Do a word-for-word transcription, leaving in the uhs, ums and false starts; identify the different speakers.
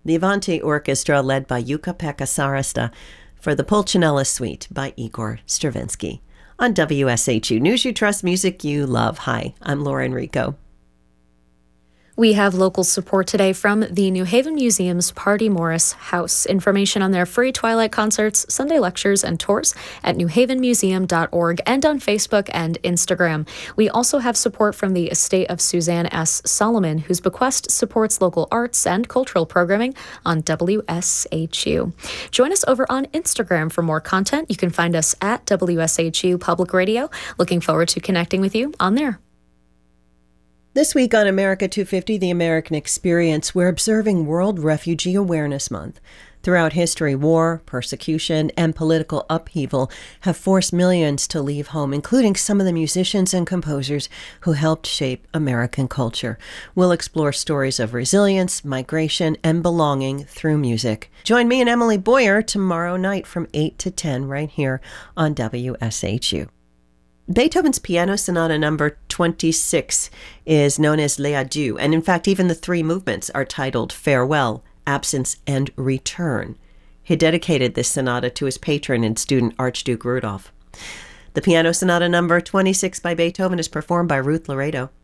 Speaker 1: the Avanti Orchestra led by Jukka-Pekka Sarasta for the Pulcinella Suite by Igor Stravinsky. On W S H U News You Trust, music you love. Hi, I'm Laura Enrico.
Speaker 2: We have local support today from the New Haven Museum's Party Morris House. Information on their free Twilight concerts, Sunday lectures, and tours at new haven museum dot org and on Facebook and Instagram. We also have support from the estate of Suzanne S. Solomon, whose bequest supports local arts and cultural programming on W S H U. Join us over on Instagram for more content. You can find us at W S H U Public Radio. Looking forward to connecting with you on there.
Speaker 1: This week on America two fifty, The American Experience, we're observing World Refugee Awareness Month. Throughout history, war, persecution, and political upheaval have forced millions to leave home, including some of the musicians and composers who helped shape American culture. We'll explore stories of resilience, migration, and belonging through music. Join me and Emily Boyer tomorrow night from eight to ten right here on W S H U. Beethoven's Piano Sonata number twenty-six is known as Les Adieux, and in fact, even the three movements are titled Farewell, Absence, and Return. He dedicated this sonata to his patron and student, Archduke Rudolph. The Piano Sonata number twenty-six by Beethoven is performed by Ruth Laredo.